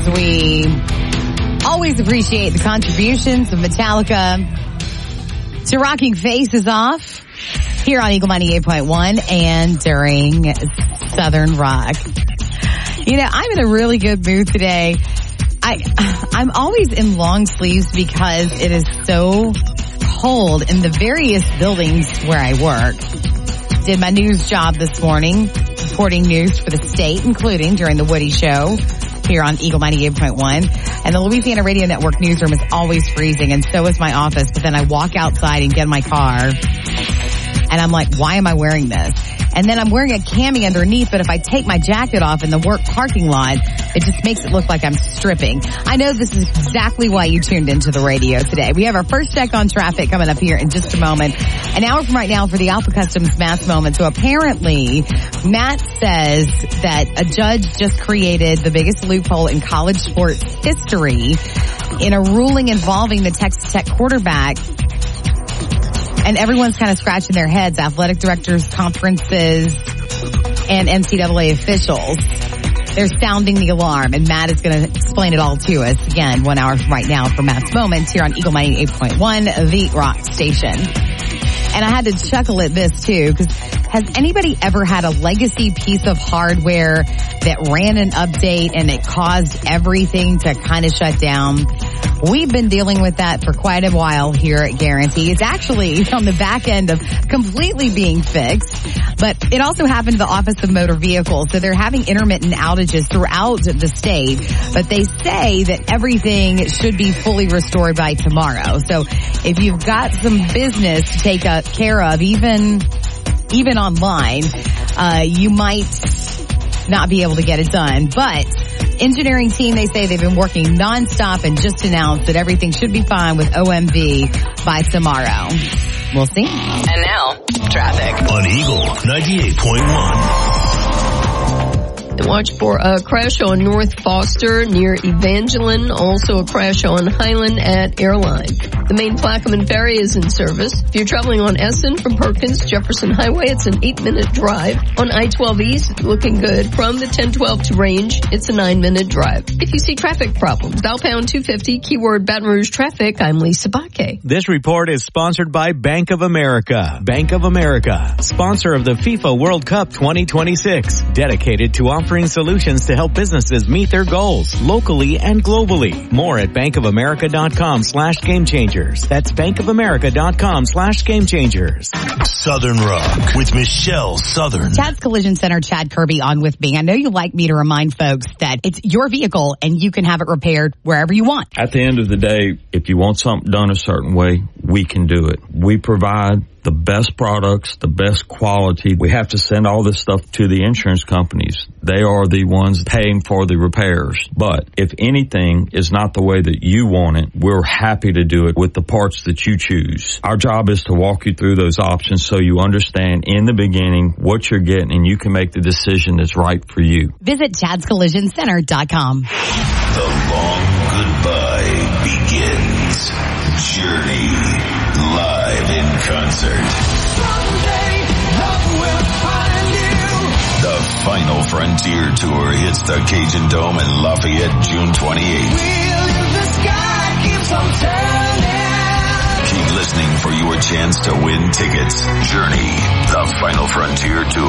we always appreciate the contributions of Metallica to rocking Faces Off here on Eagle 98.1 and during Southern Rock. You know, I'm in a really good mood today. I'm always in long sleeves because it is so cold in the various buildings where I work. Did my news job this morning, reporting news for the state, including during the Woody Show here on Eagle 98.1. And the Louisiana Radio Network newsroom is always freezing, and so is my office. But then I walk outside and get in my car, and I'm like, why am I wearing this? And then I'm wearing a cami underneath, but if I take my jacket off in the work parking lot, it just makes it look like I'm stripping. I know this is exactly why you tuned into the radio today. We have our first check on traffic coming up here in just a moment. An hour from right now for the Alpha Customs Matt's Moment. So apparently, Matt says that a judge just created the biggest loophole in college sports history in a ruling involving the Texas Tech quarterback. And everyone's kind of scratching their heads, athletic directors, conferences, and NCAA officials. They're sounding the alarm, and Matt is going to explain it all to us again 1 hour from right now for Matt's Moments here on Eagle 98.1, the rock station. And I had to chuckle at this too, because has anybody ever had a legacy piece of hardware that ran an update and it caused everything to kind of shut down? We've been dealing with that for quite a while here at Guarantee. It's actually on the back end of completely being fixed, but it also happened to the Office of Motor Vehicles. So they're having intermittent outages throughout the state, but they say that everything should be fully restored by tomorrow. So if you've got some business to take care of, even online, you might not be able to get it done. But engineering team, they say they've been working nonstop and just announced that everything should be fine with OMV by tomorrow. We'll see. And now, traffic on Eagle 98.1. Watch for a crash on North Foster near Evangeline. Also a crash on Highland at Airline. The main Plaquemine Ferry is in service. If you're traveling on Essen from Perkins Jefferson Highway, it's an 8-minute drive. On I-12 East, looking good. From the 1012 to Range, it's a 9-minute drive. If you see traffic problems, dial pound 250, keyword Baton Rouge traffic. I'm Lisa Baque. This report is sponsored by Bank of America. Bank of America, sponsor of the FIFA World Cup 2026, dedicated to offering solutions to help businesses meet their goals locally and globally. More at bankofamerica.com/gamechangers. That's bankofamerica.com/gamechangers. Southern Rock with Michelle Southern. Chad's Collision Center, Chad Kirby on with me. I know you like me to remind folks that it's your vehicle and you can have it repaired wherever you want. At the end of the day, if you want something done a certain way, we can do it. We provide the best products, the best quality. We have to send all this stuff to the insurance companies. They are the ones paying for the repairs. But if anything is not the way that you want it, we're happy to do it with the parts that you choose. Our job is to walk you through those options so you understand in the beginning what you're getting and you can make the decision that's right for you. Visit Chad'sCollisionCenter.com. The long goodbye begins. Journey live in concert. Someday love will find you. The Final Frontier Tour hits the Cajun Dome in Lafayette June 28th. Wheel in the sky keeps on turning. Keep listening for your chance to win tickets. Journey, the Final Frontier Tour.